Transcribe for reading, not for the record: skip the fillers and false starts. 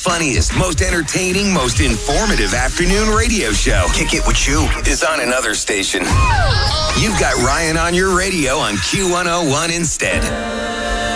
funniest, most entertaining, most informative afternoon radio show. Kick It With Chew is on another station. You've got Ryan on your radio on Q101 instead.